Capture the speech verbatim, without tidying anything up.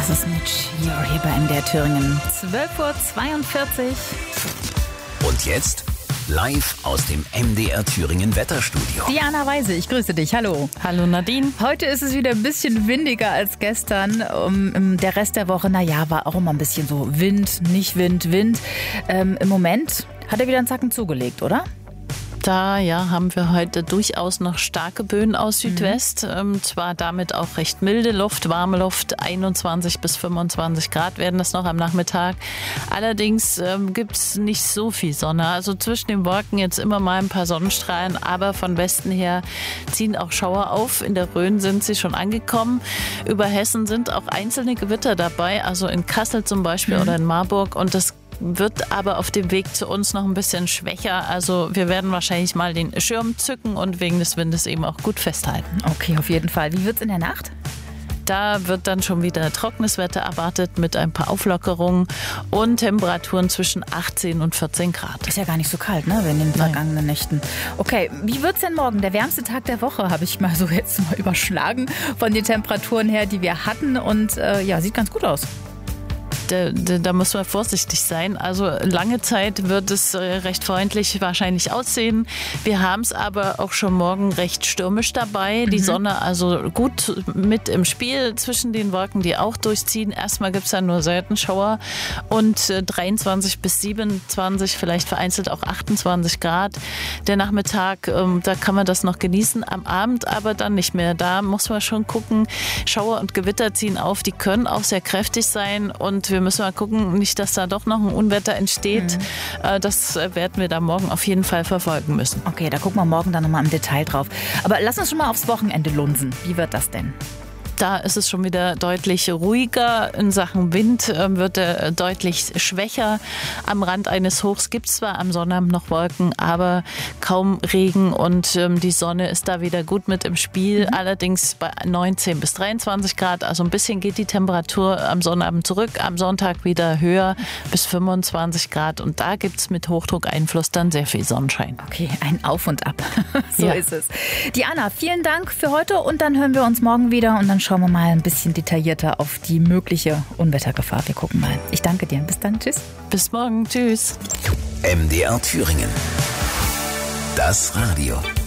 Das ist mit Cheer hier bei M D R Thüringen. zwölf Uhr zweiundvierzig. Und jetzt live aus dem M D R Thüringen Wetterstudio. Diana Weise, ich grüße dich. Hallo. Hallo Nadine. Heute ist es wieder ein bisschen windiger als gestern. Um, der Rest der Woche, naja, war auch immer ein bisschen so Wind, nicht Wind, Wind. Ähm, Im Moment hat er wieder einen Zacken zugelegt, oder? Da ja, haben wir heute durchaus noch starke Böen aus Südwest. Mhm. Ähm, zwar damit auch recht milde Luft, warme Luft, einundzwanzig bis fünfundzwanzig Grad werden das noch am Nachmittag. Allerdings ähm, gibt es nicht so viel Sonne. Also zwischen den Wolken jetzt immer mal ein paar Sonnenstrahlen, aber von Westen her ziehen auch Schauer auf. In der Rhön sind sie schon angekommen. Über Hessen sind auch einzelne Gewitter dabei, also in Kassel zum Beispiel mhm. oder in Marburg. Und das wird aber auf dem Weg zu uns noch ein bisschen schwächer. Also wir werden wahrscheinlich mal den Schirm zücken und wegen des Windes eben auch gut festhalten. Okay, auf jeden Fall. Wie wird es in der Nacht? Da wird dann schon wieder trockenes Wetter erwartet mit ein paar Auflockerungen und Temperaturen zwischen achtzehn und vierzehn Grad. Ist ja gar nicht so kalt, ne, wie in den vergangenen Nein. Nächten. Okay, wie wird's denn morgen? Der wärmste Tag der Woche habe ich mal so jetzt mal überschlagen von den Temperaturen her, die wir hatten. Und äh, ja, sieht ganz gut aus. Da, da, da muss man vorsichtig sein. Also lange Zeit wird es recht freundlich wahrscheinlich aussehen. Wir haben es aber auch schon morgen recht stürmisch dabei. Mhm. Die Sonne also gut mit im Spiel zwischen den Wolken, die auch durchziehen. Erstmal gibt es dann nur selten Schauer und äh, dreiundzwanzig bis siebenundzwanzig, vielleicht vereinzelt auch achtundzwanzig Grad. Der Nachmittag, ähm, da kann man das noch genießen. Am Abend aber dann nicht mehr. Da muss man schon gucken. Schauer und Gewitter ziehen auf. Die können auch sehr kräftig sein und wir müssen mal gucken, nicht, dass da doch noch ein Unwetter entsteht. Mhm. Das werden wir da morgen auf jeden Fall verfolgen müssen. Okay, da gucken wir morgen dann nochmal im Detail drauf. Aber lass uns schon mal aufs Wochenende lunsen. Wie wird das denn? Da ist es schon wieder deutlich ruhiger. In Sachen Wind äh, wird er deutlich schwächer. Am Rand eines Hochs gibt es zwar am Sonnabend noch Wolken, aber kaum Regen und ähm, die Sonne ist da wieder gut mit im Spiel. Mhm. Allerdings bei neunzehn bis dreiundzwanzig Grad. Also ein bisschen geht die Temperatur am Sonnabend zurück. Am Sonntag wieder höher bis fünfundzwanzig Grad. Und da gibt es mit Hochdruckeinfluss dann sehr viel Sonnenschein. Okay, ein Auf und Ab. So ja. ist es. Diana, vielen Dank für heute und dann hören wir uns morgen wieder und dann schauen wir mal ein bisschen detaillierter auf die mögliche Unwettergefahr. Wir gucken mal. Ich danke dir. Bis dann. Tschüss. Bis morgen. Tschüss. M D R Thüringen. Das Radio.